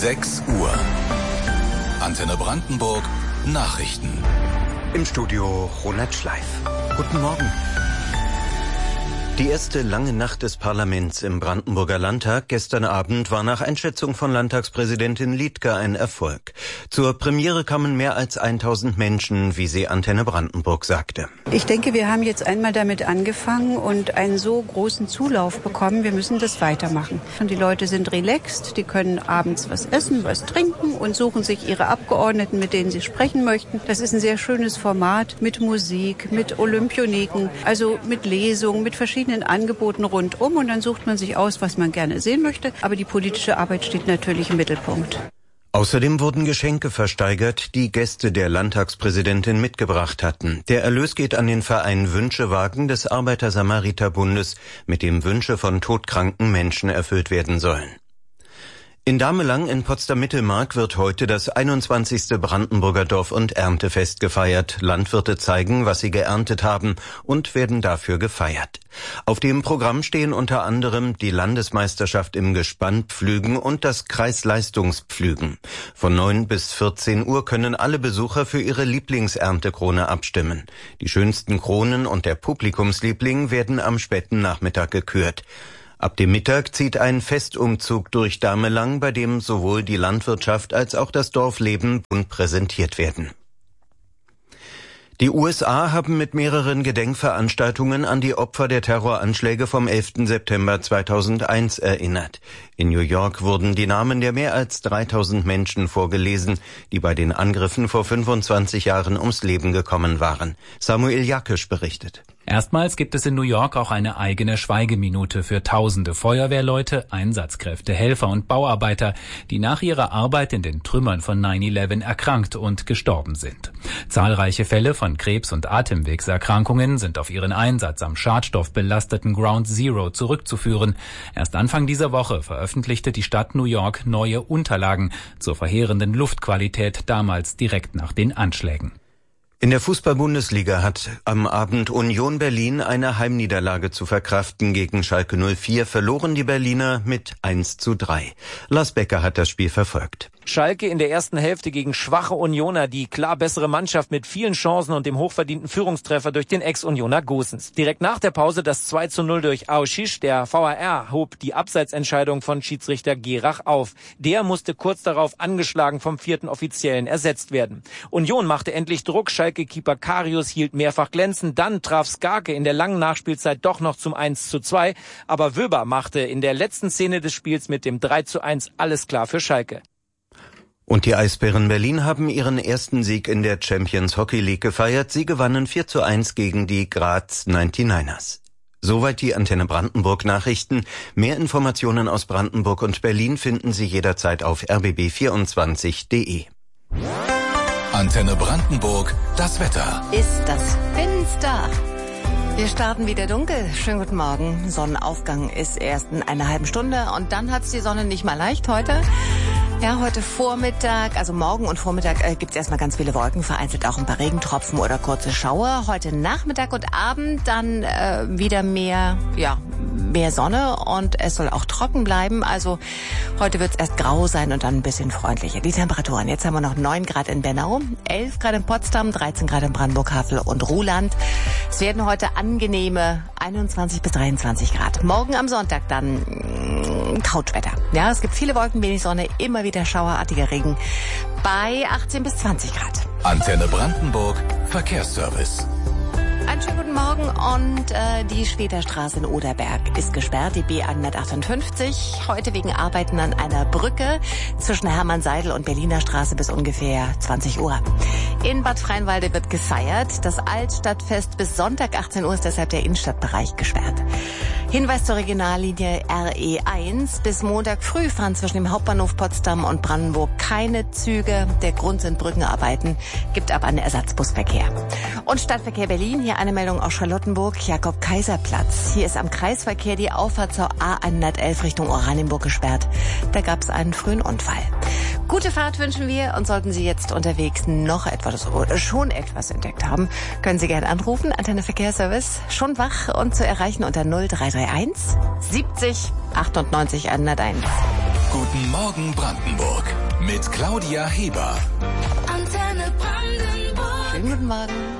6 Uhr. Antenne Brandenburg Nachrichten. Im Studio Ronald Schleif. Guten Morgen. Die erste lange Nacht des Parlaments im Brandenburger Landtag gestern Abend war nach Einschätzung von Landtagspräsidentin Liedtke ein Erfolg. Zur Premiere kamen mehr als 1000 Menschen, wie sie Antenne Brandenburg sagte. Ich denke, wir haben jetzt einmal damit angefangen und einen so großen Zulauf bekommen. Wir müssen das weitermachen. Und die Leute sind relaxed, die können abends was essen, was trinken und suchen sich ihre Abgeordneten, mit denen sie sprechen möchten. Das ist ein sehr schönes Format mit Musik, mit Olympioniken, also mit Lesungen, mit verschiedenen Angeboten rundum, und dann sucht man sich aus, was man gerne sehen möchte. Aber die politische Arbeit steht natürlich im Mittelpunkt. Außerdem wurden Geschenke versteigert, die Gäste der Landtagspräsidentin mitgebracht hatten. Der Erlös geht an den Verein Wünschewagen des Arbeiter-Samariter-Bundes, mit dem Wünsche von todkranken Menschen erfüllt werden sollen. In Damelang in Potsdam-Mittelmark wird heute das 21. Brandenburger Dorf- und Erntefest gefeiert. Landwirte zeigen, was sie geerntet haben, und werden dafür gefeiert. Auf dem Programm stehen unter anderem die Landesmeisterschaft im Gespannpflügen und das Kreisleistungspflügen. Von 9 bis 14 Uhr können alle Besucher für ihre Lieblingserntekrone abstimmen. Die schönsten Kronen und der Publikumsliebling werden am späten Nachmittag gekürt. Ab dem Mittag zieht ein Festumzug durch Damelang, bei dem sowohl die Landwirtschaft als auch das Dorfleben bunt präsentiert werden. Die USA haben mit mehreren Gedenkveranstaltungen an die Opfer der Terroranschläge vom 11. September 2001 erinnert. In New York wurden die Namen der mehr als 3000 Menschen vorgelesen, die bei den Angriffen vor 25 Jahren ums Leben gekommen waren. Samuel Jakisch berichtet. Erstmals gibt es in New York auch eine eigene Schweigeminute für tausende Feuerwehrleute, Einsatzkräfte, Helfer und Bauarbeiter, die nach ihrer Arbeit in den Trümmern von 9/11 erkrankt und gestorben sind. Zahlreiche Fälle von Krebs- und Atemwegserkrankungen sind auf ihren Einsatz am schadstoffbelasteten Ground Zero zurückzuführen. Erst Anfang dieser Woche veröffentlichte die Stadt New York neue Unterlagen zur verheerenden Luftqualität damals direkt nach den Anschlägen. In der Fußball-Bundesliga hat am Abend Union Berlin eine Heimniederlage zu verkraften. Gegen Schalke 04 verloren die Berliner mit 1:3. Lars Becker hat das Spiel verfolgt. Schalke in der ersten Hälfte gegen schwache Unioner, die klar bessere Mannschaft mit vielen Chancen und dem hochverdienten Führungstreffer durch den Ex-Unioner Gosens. Direkt nach der Pause das 2:0 durch Aoshish. Der VAR hob die Abseitsentscheidung von Schiedsrichter Gerach auf. Der musste kurz darauf angeschlagen vom 4. Offiziellen ersetzt werden. Union machte endlich Druck. Schalke-Keeper Karius hielt mehrfach glänzend. Dann traf Skarke in der langen Nachspielzeit doch noch zum 1:2. Aber Wöber machte in der letzten Szene des Spiels mit dem 3:1 alles klar für Schalke. Und die Eisbären Berlin haben ihren ersten Sieg in der Champions Hockey League gefeiert. Sie gewannen 4:1 gegen die Graz 99ers. Soweit die Antenne Brandenburg Nachrichten. Mehr Informationen aus Brandenburg und Berlin finden Sie jederzeit auf rbb24.de. Antenne Brandenburg, das Wetter. Ist das finster? Wir starten wieder dunkel. Schönen guten Morgen. Sonnenaufgang ist erst in einer halben Stunde und dann hat's die Sonne nicht mal leicht heute. Ja, heute Vormittag, also morgen und Vormittag gibt's erstmal ganz viele Wolken, vereinzelt auch ein paar Regentropfen oder kurze Schauer. Heute Nachmittag und Abend dann wieder mehr Sonne und es soll auch trocken bleiben. Also heute wird's erst grau sein und dann ein bisschen freundlicher. Die Temperaturen, jetzt haben wir noch 9 Grad in Bernau, 11 Grad in Potsdam, 13 Grad in Brandenburg, Havel und Ruhland. Es werden heute angenehme 21 bis 23 Grad. Morgen am Sonntag dann Couchwetter. Ja, es gibt viele Wolken, wenig Sonne, immer wieder schauerartiger Regen bei 18 bis 20 Grad. Antenne Brandenburg, Verkehrsservice. Einen schönen guten Morgen und die Schwederstraße in Oderberg ist gesperrt, die B158, heute wegen Arbeiten an einer Brücke zwischen Hermann-Seidel und Berliner Straße bis ungefähr 20 Uhr. In Bad Freienwalde wird gefeiert. Das Altstadtfest bis Sonntag 18 Uhr ist deshalb der Innenstadtbereich gesperrt. Hinweis zur Regionallinie RE1. Bis Montag früh fahren zwischen dem Hauptbahnhof Potsdam und Brandenburg keine Züge. Der Grund sind Brückenarbeiten, gibt aber einen Ersatzbusverkehr. Und Stadtverkehr Berlin, hier eine Meldung aus Charlottenburg, Jakob-Kaiser-Platz. Hier ist am Kreisverkehr die Auffahrt zur A111 Richtung Oranienburg gesperrt. Da gab es einen frühen Unfall. Gute Fahrt wünschen wir und sollten Sie jetzt unterwegs noch etwas oder schon etwas entdeckt haben, können Sie gerne anrufen. Antenne Verkehrsservice, schon wach und zu erreichen unter 0331 70 98 101. Guten Morgen Brandenburg mit Claudia Heber. Antenne Brandenburg. Schönen guten Morgen.